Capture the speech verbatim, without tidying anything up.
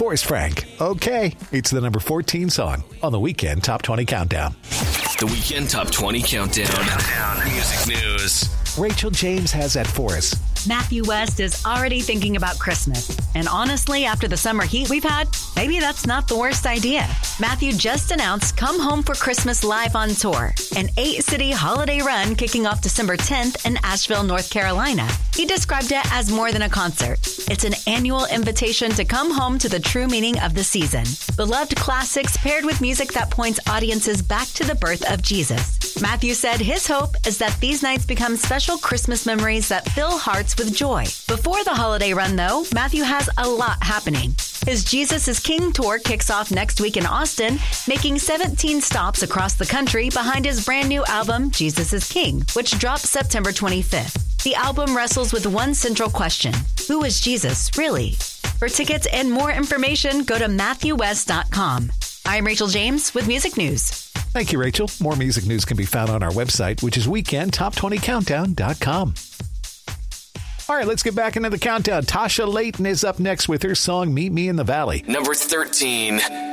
Forrest Frank, okay. It's the number fourteen song on the Weekend Top twenty Countdown. The Weekend Top twenty Countdown. Music news. Rachel James has at Forrest. Matthew West is already thinking about Christmas. And honestly, after the summer heat we've had, maybe that's not the worst idea. Matthew just announced Come Home for Christmas Live on Tour, an eight-city holiday run kicking off December tenth in Asheville, North Carolina. He described it as more than a concert. It's an annual invitation to come home to the true meaning of the season. Beloved classics paired with music that points audiences back to the birth of Jesus. Matthew said his hope is that these nights become special Christmas memories that fill hearts with joy. Before the holiday run, though, Matthew has a lot happening. His Jesus is King tour kicks off next week in Austin, making seventeen stops across the country behind his brand new album, Jesus is King, which drops September twenty-fifth. The album wrestles with one central question: who is Jesus, really? For tickets and more information, go to matthew west dot com. I'm Rachel James with Music News. Thank you, Rachel. More music news can be found on our website, which is weekend top twenty countdown dot com. All right, let's get back into the countdown. Tasha Layton is up next with her song Meet Me in the Valley. Number thirteen.